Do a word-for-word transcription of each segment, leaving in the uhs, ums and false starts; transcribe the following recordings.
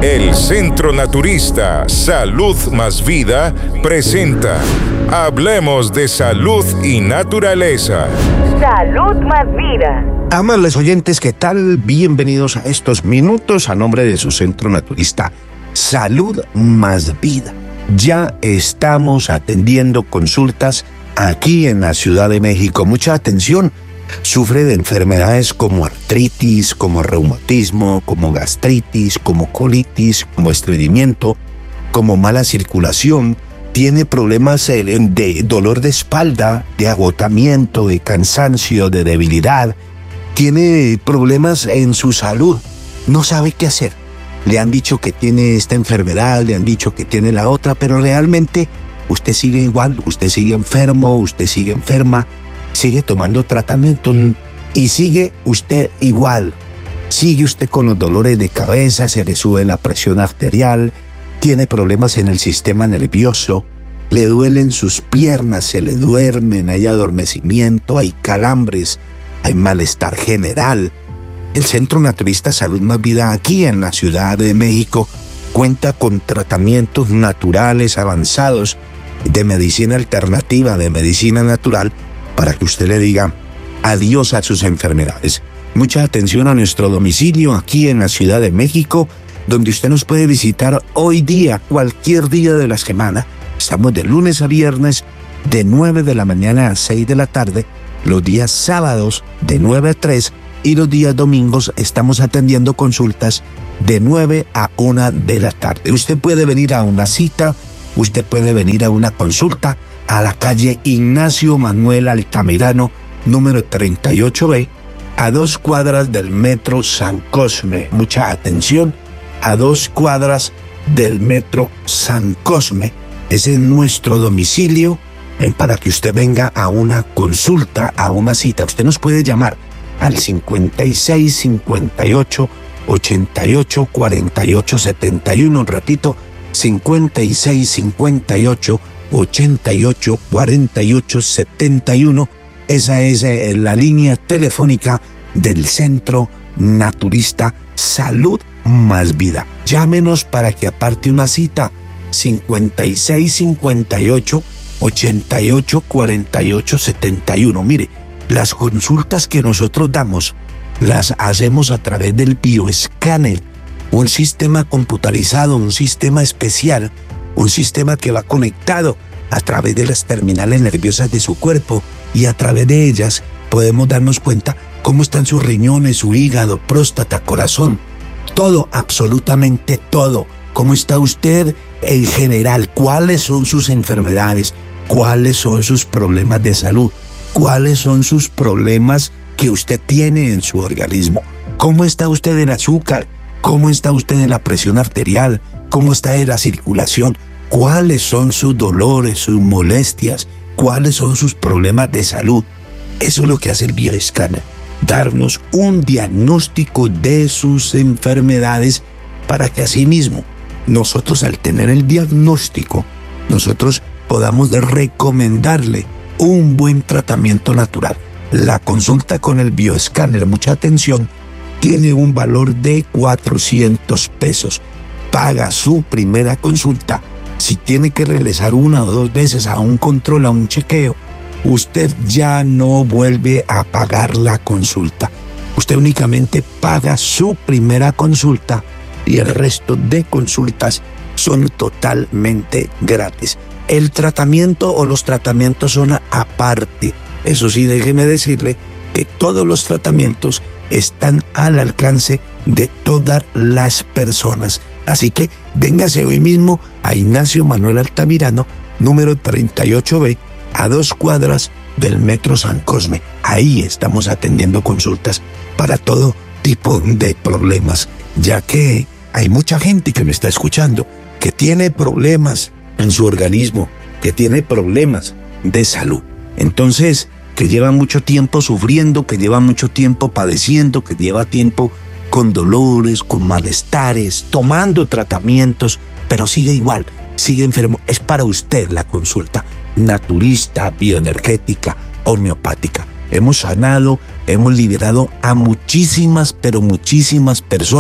El Centro Naturista Salud Más Vida presenta Hablemos de Salud y Naturaleza. Salud Más Vida. Amables oyentes, ¿qué tal? Bienvenidos a estos minutos a nombre de su Centro Naturista Salud Más Vida. Ya estamos atendiendo consultas aquí en la Ciudad de México. Mucha atención. Sufre de enfermedades como artritis, como reumatismo, como gastritis, como colitis, como estreñimiento, como mala circulación. Tiene problemas de dolor de espalda, de agotamiento, de cansancio, de debilidad. Tiene problemas en su salud. No sabe qué hacer. Le han dicho que tiene esta enfermedad, le han dicho que tiene la otra, pero realmente usted sigue igual, usted sigue enfermo, usted sigue enferma. Sigue tomando tratamiento y sigue usted igual. Sigue usted con los dolores de cabeza, se le sube la presión arterial, tiene problemas en el sistema nervioso, le duelen sus piernas, se le duermen, hay adormecimiento, hay calambres, hay malestar general. El Centro Naturista Salud Más Vida aquí en la Ciudad de México cuenta con tratamientos naturales avanzados de medicina alternativa, de medicina natural, para que usted le diga adiós a sus enfermedades. Mucha atención a nuestro domicilio aquí en la Ciudad de México, donde usted nos puede visitar hoy día, cualquier día de la semana. Estamos de lunes a viernes, de nueve de la mañana a seis de la tarde, los días sábados de nueve a tres y los días domingos estamos atendiendo consultas de nueve a una de la tarde. Usted puede venir a una cita, usted puede venir a una consulta, a la calle Ignacio Manuel Altamirano, número treinta y ocho B, a dos cuadras del Metro San Cosme. Mucha atención, a dos cuadras del Metro San Cosme. Ese es nuestro domicilio eh, para que usted venga a una consulta, a una cita. Usted nos puede llamar al cincuenta y seis, cincuenta y ocho, ochenta y ocho, cuarenta y ocho, setenta y uno. Un ratito, cincuenta y seis, cincuenta y ocho, ochenta y ocho, cuarenta y ocho, setenta y uno. Esa es eh, la línea telefónica del Centro Naturista Salud Más Vida. Llámenos para que aparte una cita. cincuenta y seis, cincuenta y ocho, ochenta y ocho, cuarenta y ocho, setenta y uno. Mire, las consultas que nosotros damos las hacemos a través del bioescáner, un sistema computarizado, un sistema especial, un sistema que va conectado a través de las terminales nerviosas de su cuerpo, y a través de ellas podemos darnos cuenta cómo están sus riñones, su hígado, próstata, corazón, todo, absolutamente todo. ¿Cómo está usted en general? ¿Cuáles son sus enfermedades? ¿Cuáles son sus problemas de salud? ¿Cuáles son sus problemas que usted tiene en su organismo? ¿Cómo está usted en azúcar? ¿Cómo está usted en la presión arterial? ¿Cómo está en la circulación? ¿Cuáles son sus dolores, sus molestias? ¿Cuáles son sus problemas de salud? Eso es lo que hace el bioescáner, darnos un diagnóstico de sus enfermedades para que asimismo nosotros, al tener el diagnóstico, nosotros podamos recomendarle un buen tratamiento natural. La consulta con el bioescáner, mucha atención, tiene un valor de cuatrocientos pesos. Paga su primera consulta. Si tiene que regresar una o dos veces a un control, a un chequeo, usted ya no vuelve a pagar la consulta. Usted únicamente paga su primera consulta y el resto de consultas son totalmente gratis. El tratamiento o los tratamientos son aparte. Eso sí, déjeme decirle que todos los tratamientos están al alcance de todas las personas. Así que véngase hoy mismo a Ignacio Manuel Altamirano, número treinta y ocho B, a dos cuadras del Metro San Cosme. Ahí estamos atendiendo consultas para todo tipo de problemas, ya que hay mucha gente que me está escuchando que tiene problemas en su organismo, que tiene problemas de salud. Entonces, que lleva mucho tiempo sufriendo, que lleva mucho tiempo padeciendo, que lleva tiempo con dolores, con malestares, tomando tratamientos, pero sigue igual, sigue enfermo. Es para usted la consulta naturista, bioenergética, homeopática. Hemos sanado, hemos liberado a muchísimas, pero muchísimas personas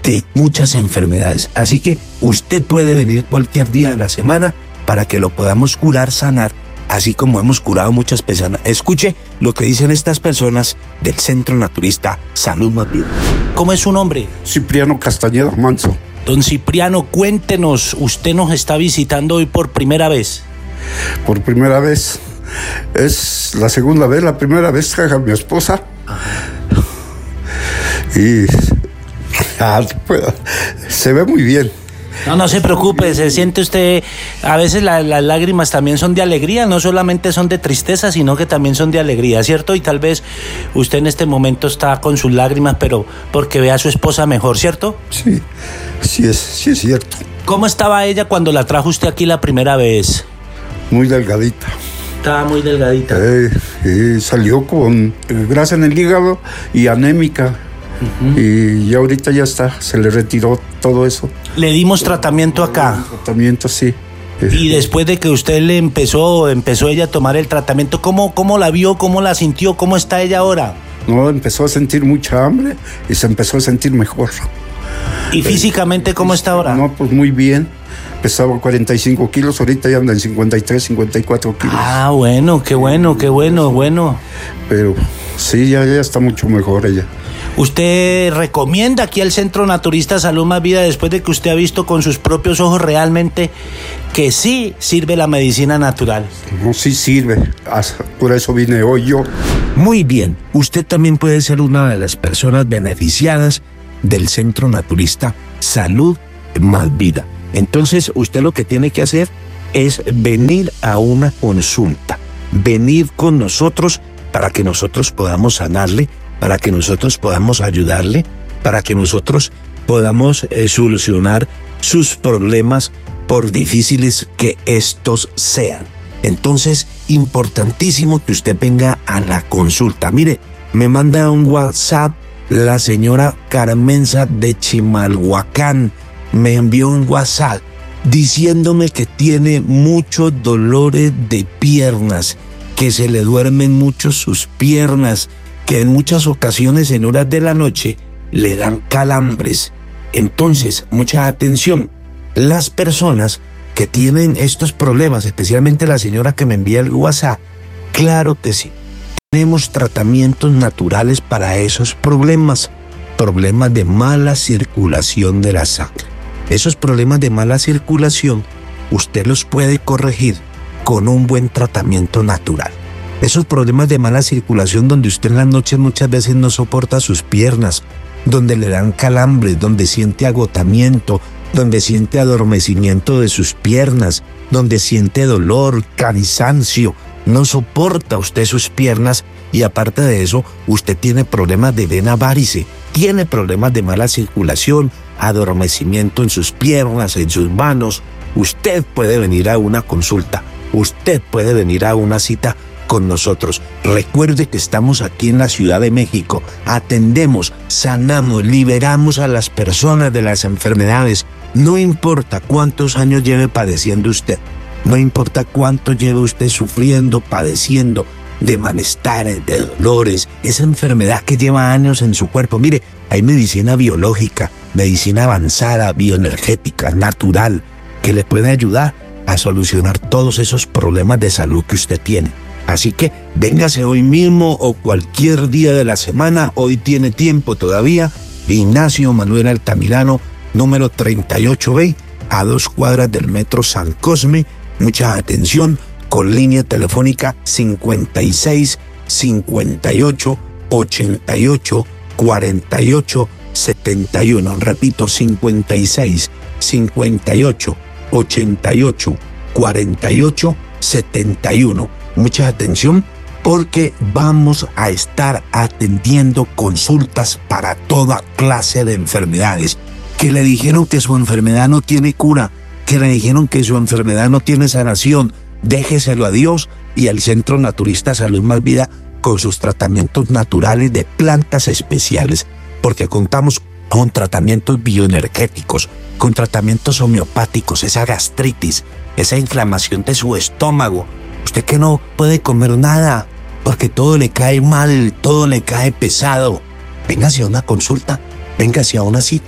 de muchas enfermedades. Así que usted puede venir cualquier día de la semana para que lo podamos curar, sanar, así como hemos curado muchas personas. Escuche lo que dicen estas personas del Centro Naturista Salud Más Vida. ¿Cómo es su nombre? Cipriano Castañeda Manso. Don Cipriano, cuéntenos, usted nos está visitando hoy por primera vez. Por primera vez. Es la segunda vez, la primera vez traje a mi esposa. Ajá. Y ah, pues, se ve muy bien. No, no se preocupe, se siente usted, a veces la, las lágrimas también son de alegría, no solamente son de tristeza, sino que también son de alegría, ¿cierto? Y tal vez usted en este momento está con sus lágrimas, pero porque ve a su esposa mejor, ¿cierto? Sí, sí es, sí es cierto. ¿Cómo estaba ella cuando la trajo usted aquí la primera vez? Muy delgadita. Estaba muy delgadita. Eh, eh, salió con grasa en el hígado y anémica. Uh-huh. Y ya ahorita ya está, se le retiró todo eso. Le dimos tratamiento acá. Tratamiento, sí. Y después de que usted le empezó, empezó ella a tomar el tratamiento, ¿cómo, cómo la vio, cómo la sintió, cómo está ella ahora? No, empezó a sentir mucha hambre y se empezó a sentir mejor. ¿Y físicamente cómo está ahora? No, pues muy bien. Pesaba cuarenta y cinco kilos, ahorita ya anda en cincuenta y tres, cincuenta y cuatro kilos. Ah, bueno, qué bueno, qué bueno, bueno. Pero sí, ya, ya está mucho mejor ella. ¿Usted recomienda aquí al Centro Naturista Salud Más Vida después de que usted ha visto con sus propios ojos realmente que sí sirve la medicina natural? No, sí sirve. Por eso vine hoy yo. Muy bien. Usted también puede ser una de las personas beneficiadas del Centro Naturista Salud Más Vida. Entonces, usted lo que tiene que hacer es venir a una consulta. Venir con nosotros para que nosotros podamos sanarle, para que nosotros podamos ayudarle, para que nosotros podamos eh, solucionar sus problemas por difíciles que estos sean. Entonces, importantísimo que usted venga a la consulta. Mire, me manda un WhatsApp la señora Carmenza de Chimalhuacán. Me envió un WhatsApp diciéndome que tiene muchos dolores de piernas, que se le duermen mucho sus piernas, que en muchas ocasiones en horas de la noche le dan calambres. Entonces, mucha atención, las personas que tienen estos problemas, especialmente la señora que me envía el WhatsApp, claro que sí, tenemos tratamientos naturales para esos problemas, problemas de mala circulación de la sangre. Esos problemas de mala circulación, usted los puede corregir con un buen tratamiento natural. Esos problemas de mala circulación donde usted en las noches muchas veces no soporta sus piernas, donde le dan calambres, donde siente agotamiento, donde siente adormecimiento de sus piernas, donde siente dolor, cansancio, no soporta usted sus piernas y aparte de eso, usted tiene problemas de vena varice, tiene problemas de mala circulación, adormecimiento en sus piernas, en sus manos. Usted puede venir a una consulta, usted puede venir a una cita con nosotros. Recuerde que estamos aquí en la Ciudad de México. Atendemos, sanamos, liberamos a las personas de las enfermedades. No importa cuántos años lleve padeciendo usted. No importa cuánto lleve usted sufriendo, padeciendo de malestares, de dolores. Esa enfermedad que lleva años en su cuerpo. Mire, hay medicina biológica, medicina avanzada, bioenergética, natural, que le puede ayudar a solucionar todos esos problemas de salud que usted tiene. Así que véngase hoy mismo o cualquier día de la semana, hoy tiene tiempo todavía. Ignacio Manuel Altamirano, número treinta y ocho B, a dos cuadras del Metro San Cosme. Mucha atención, con línea telefónica cincuenta y seis, cincuenta y ocho, ochenta y ocho, cuarenta y ocho, setenta y uno. Repito, cincuenta y seis, cincuenta y ocho, ochenta y ocho, cuarenta y ocho, setenta y uno. Mucha atención porque vamos a estar atendiendo consultas para toda clase de enfermedades. Que le dijeron que su enfermedad no tiene cura, que le dijeron que su enfermedad no tiene sanación, déjeselo a Dios y al Centro Naturista Salud Más Vida con sus tratamientos naturales de plantas especiales, porque contamos con tratamientos bioenergéticos, con tratamientos homeopáticos, esa gastritis, esa inflamación de su estómago. Usted que no puede comer nada porque todo le cae mal, todo le cae pesado. Véngase a una consulta, véngase a una cita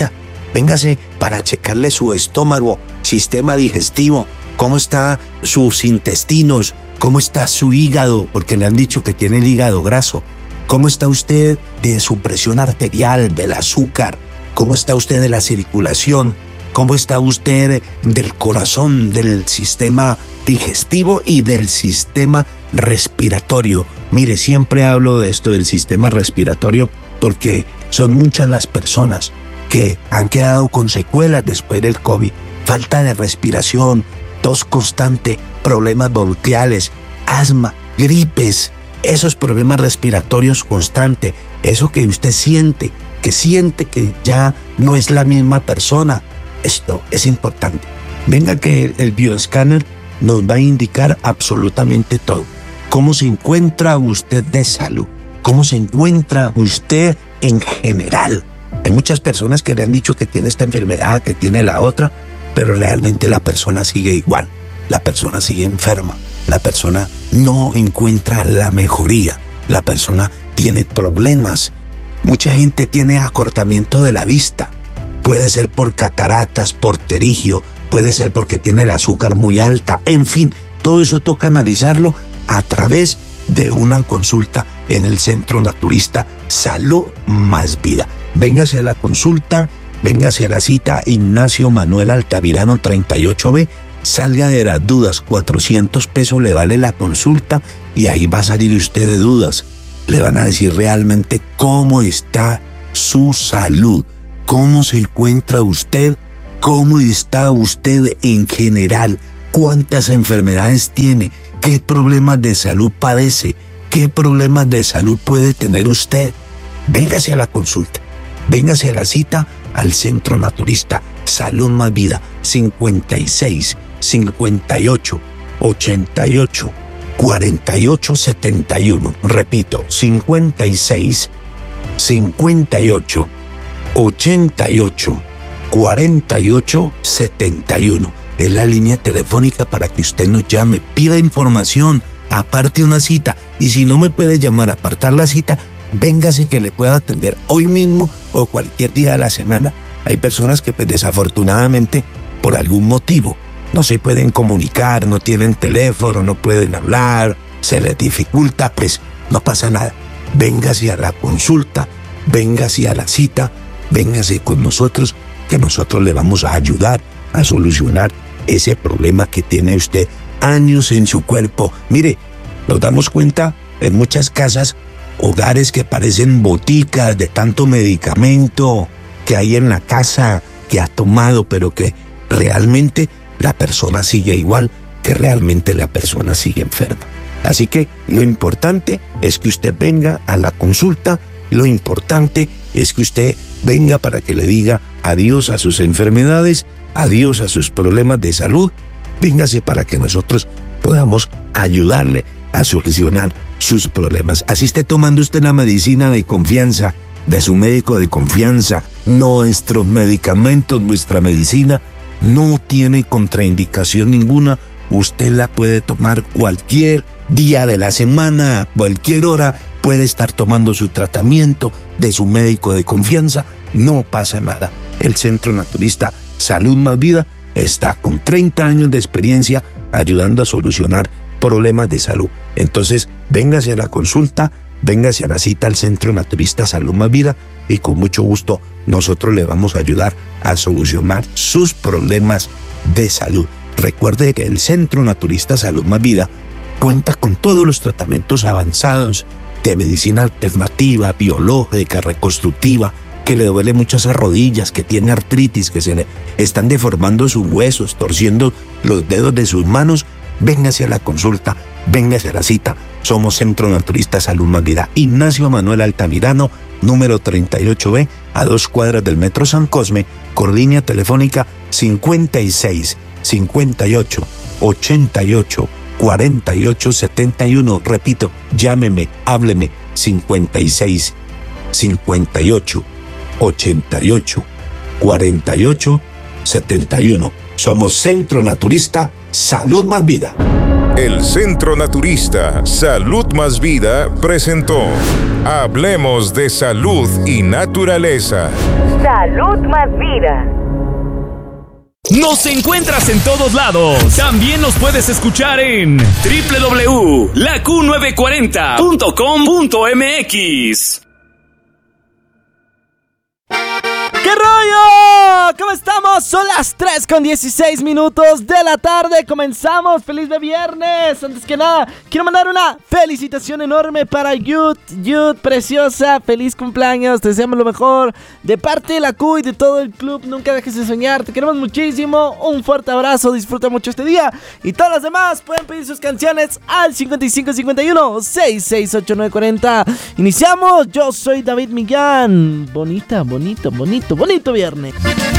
Véngase para checarle su estómago, sistema digestivo, cómo están sus intestinos, cómo está su hígado, porque le han dicho que tiene el hígado graso. ¿Cómo está usted de su presión arterial, del azúcar? ¿Cómo está usted de la circulación? ¿Cómo está usted del corazón, del sistema digestivo y del sistema respiratorio? Mire, siempre hablo de esto del sistema respiratorio porque son muchas las personas que han quedado con secuelas después del COVID. Falta de respiración, tos constante, problemas bronquiales, asma, gripes, esos problemas respiratorios constantes, eso que usted siente, que siente que ya no es la misma persona. Esto es importante. Venga que el bioescáner nos va a indicar absolutamente todo. ¿Cómo se encuentra usted de salud? ¿Cómo se encuentra usted en general? Hay muchas personas que le han dicho que tiene esta enfermedad, que tiene la otra, pero realmente la persona sigue igual. La persona sigue enferma. La persona no encuentra la mejoría. La persona tiene problemas. Mucha gente tiene acortamiento de la vista. Puede ser por cataratas, por pterigio, puede ser porque tiene el azúcar muy alta. En fin, todo eso toca analizarlo a través de una consulta en el Centro Naturista Salud Más Vida. Véngase a la consulta, véngase a la cita Ignacio Manuel Altamirano treinta y ocho B. Salga de las dudas, cuatrocientos pesos le vale la consulta y ahí va a salir usted de dudas. Le van a decir realmente cómo está su salud, cómo se encuentra usted, cómo está usted en general, cuántas enfermedades tiene, qué problemas de salud padece, qué problemas de salud puede tener usted. Véngase a la consulta, véngase a la cita al Centro Naturista Salud Más Vida, cincuenta y seis, cincuenta y ocho, ochenta y ocho, cuarenta y ocho, setenta y uno. Repito, cincuenta y seis, cincuenta y ocho, ochenta y ocho, cuarenta y ocho, setenta y uno. Es la línea telefónica para que usted nos llame, pida información, aparte una cita. Y si no me puede llamar, apartar la cita, véngase que le pueda atender hoy mismo o cualquier día de la semana. Hay personas que pues, desafortunadamente, por algún motivo, no se pueden comunicar, no tienen teléfono, no pueden hablar, se les dificulta, pues no pasa nada. Véngase a la consulta, véngase a la cita, véngase con nosotros, que nosotros le vamos a ayudar a solucionar ese problema que tiene usted años en su cuerpo. Mire, nos damos cuenta en muchas casas, hogares que parecen boticas de tanto medicamento que hay en la casa, que ha tomado, pero que realmente la persona sigue igual, que realmente la persona sigue enferma. Así que lo importante es que usted venga a la consulta, lo importante es que usted venga para que le diga adiós a sus enfermedades, adiós a sus problemas de salud, véngase para que nosotros podamos ayudarle a solucionar sus problemas. Así esté tomando usted la medicina de confianza, de su médico de confianza, nuestros medicamentos, nuestra medicina, no tiene contraindicación ninguna. Usted la puede tomar cualquier día de la semana, cualquier hora, puede estar tomando su tratamiento de su médico de confianza, no pasa nada. El Centro Naturista Salud Más Vida está con treinta años de experiencia ayudando a solucionar problemas de salud. Entonces, véngase a la consulta, véngase a la cita al Centro Naturista Salud Más Vida y con mucho gusto nosotros le vamos a ayudar a solucionar sus problemas de salud. Recuerde que el Centro Naturista Salud Más Vida cuenta con todos los tratamientos avanzados de medicina alternativa, biológica, reconstructiva, que le duele mucho esas rodillas, que tiene artritis, que se le están deformando sus huesos, torciendo los dedos de sus manos. Véngase a la consulta, véngase a la cita. Somos Centro Naturista Salud Más Vida. Ignacio Manuel Altamirano, número treinta y ocho B, a dos cuadras del Metro San Cosme, con línea telefónica cincuenta y seis, cincuenta y ocho, ochenta y ocho, cuarenta y ocho, setenta y uno. Repito, llámeme, hábleme, cincuenta y seis, cincuenta y ocho, ochenta y ocho, cuarenta y ocho, setenta y uno. Somos Centro Naturista Salud Más Vida. El Centro Naturista Salud Más Vida presentó Hablemos de Salud y Naturaleza. Salud Más Vida. Nos encuentras en todos lados. También nos puedes escuchar en doble u doble u doble u punto la q novecientos cuarenta punto com punto m x. ¡Qué rollo! ¿Cómo estamos? Son las tres con dieciséis minutos de la tarde. Comenzamos. ¡Feliz de viernes! Antes que nada, quiero mandar una felicitación enorme para Yud. Yud, preciosa. Feliz cumpleaños. Te deseamos lo mejor. De parte de la Q y de todo el club. Nunca dejes de soñar. Te queremos muchísimo. Un fuerte abrazo. Disfruta mucho este día. Y todos los demás pueden pedir sus canciones al cincuenta y cinco cincuenta y uno, sesenta y seis ochenta y nueve cuarenta. Iniciamos. Yo soy David Millán. Bonita, bonito, bonito, bonito viernes.